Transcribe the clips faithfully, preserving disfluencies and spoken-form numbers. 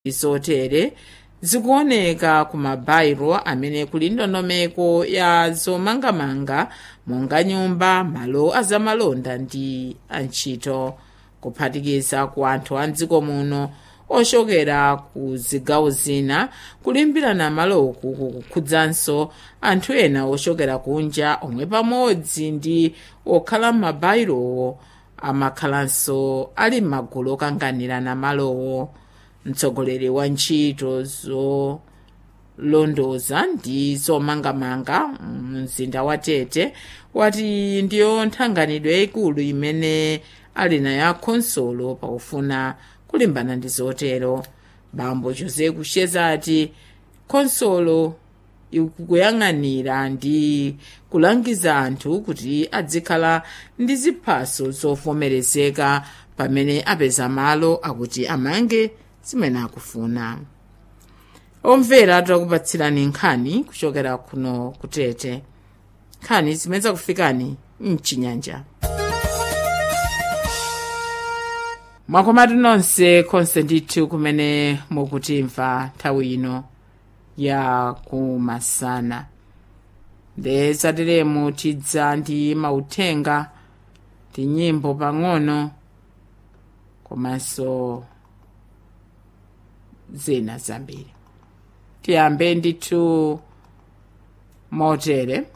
izotere zikuoneka ku mabairo amene kuli ndondomeko ya zomangamanga monga nyumba, malo azamalonda ndi antchito, kuphatikiza ku anthu a mdziko muno ochokera ku zigawo zina kulimbirana maloku kukhudzanso anthu ena ochokera kunja omwe pamodzi ndi okhala m'mabairowo amakhalanso ali m'magulu okanganirana malowo. Mtsogoleri wa ntchito zolondoza ndi zomangamanga mzinda wa Tete wati ndiyo nthanganidwe yayikulu imene ali nayo akhonsolo pakufuna kulimbana ndi zotero. Bambo Jose Kusheza ati khonsolo ikuyang'anira ndi kulangiza anthu kuti adzikhala ndi ziphaso zovomerezeka pamene apeza malo akuti amange zimene akufuna. Omvera takupatsirani nkhani kuchokera kuno ku Tete. Nkhani zimene zakufikani mchinyanja. Mwakomatu nonse konse ndithu kumene mukutimva nthawi ino ya kumasana. Nde zateremu tidza ndi mauthenga ndi nyimbo pang'ono komanso zina zambiri. Tiyambe ndithu motere.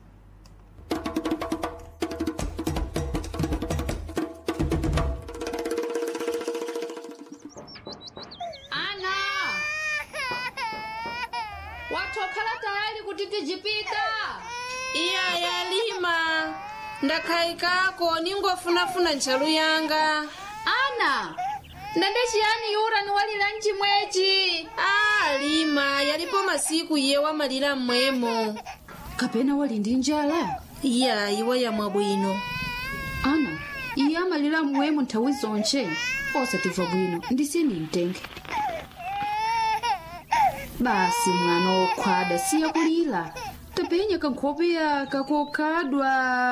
Ana! Watokhala tayari kuti tijipita? Iya yalima. Ndakhaikako ningofunafuna ntchalu yanga. Ana! Ndende chiyani yura ni walira mchimwechi? Ah, Lima, yalipo masiku iye wamalira mmwemo. Kapena wali ndi njala? Iya, iwa ya mwabwino. Ana, iye amalira mmwemo nthawi zonche. Osatimva bwino, ndisini mtenge. Basi mwana wokhwada siya kulira. Tapenya kankhope yaka kokhadwa.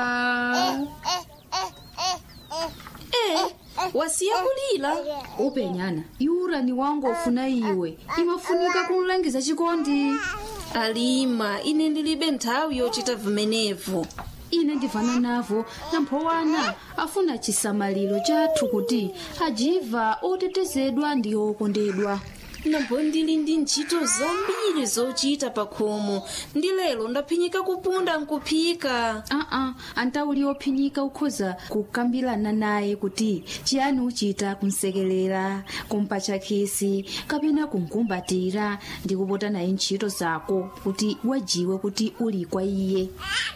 Eh, wasiya kulira? Upenyana, yura ni wangu ofuna iwe. Imafunika kumulangiza chikondi. Alima, ine ndilibe nthawi yochita vimenevu. Ine ndivana navo namphowana afuna chisamaliro chathu kuti ajiva otetezedwa ndi okondedwa. Nambo ndili ndi ntchito zambiri zochita pakhomo. Ndi lero ndaphinyika kupunda nkuphika. Aa, antauli ophinyika ukhoza kukambirana naye kuti chiyani uchita kumsekelera, kumpatcha khisi, kapena kumkumbatira ndi kupota naye ntchito zako kuti wajiwe kuti uli kwa iye.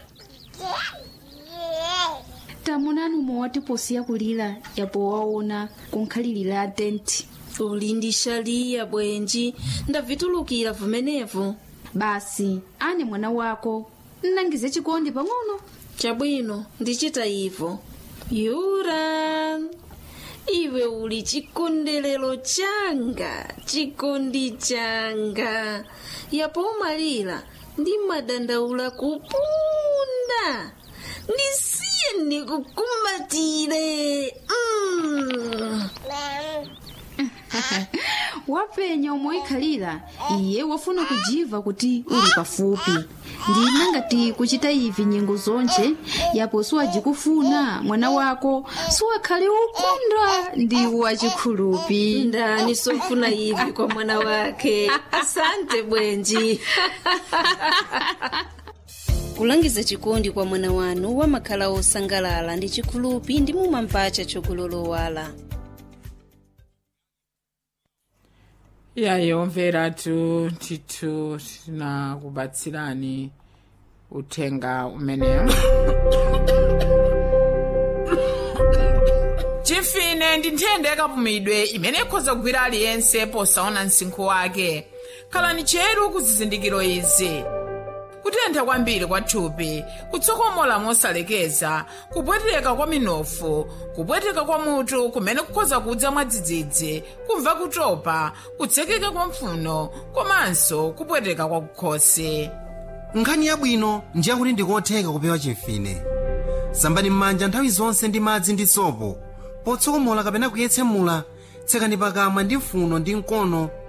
Tamunanu mowati posiya kulira yapo waona kunkhalirira tenti. Uli ndi shaliya bwenji, ndavitulukira vimenevu. Basi, ane mwana wako, nnangize chikondi pang'ono. Chabwino, ndichita ivo. Yura, iwe uli chikondelero changa, chikondi changa. Yapo umalira, ndi madandaula kupunda. Ndisiye ndikukumbatire. Mm. Wapenya umoikhalira iye wafuna kujiva kuti uli pafupi. Ndina ngati kuchita ivi nyengo zonche yapo siwajikufuna mwana wako siwakhale ukunda ndi wachikhulupi. Ndani sofuna ivi kwa mwana wake. Asante bwenji. Kulangiza chikondi kwa mwana wanu wamakhala osangalala ndi chikhulupi ndi mumampacha chokulolowala. Yayo mveratu titu na kubatsirani uthenga umeneyo. Chifine ndi nthenda yakapumidwe imene ikhoza kugwira aliyense posaona msinkhu wake. Khalani cheru ku zizindikiro izi: kutentha kwambiri kwa thupi, kutsokomola mosalekeza, kupweteka kwa minofu, kupweteka kwa mutu kumene kukhoza kudza mwadzidzidzi, kumva kutopa, kutsekeka kwa mphuno, komanso kupweteka kwa kukhosi. Nkhani yabwino ndiye kuti ndikotheka kupewa chimfine. Sambani m'manja nthawi zonse ndi madzi ndi sopo, potsokomola kapena kuyetsemula tsekani pakamwa ndi mphuno ndi mkono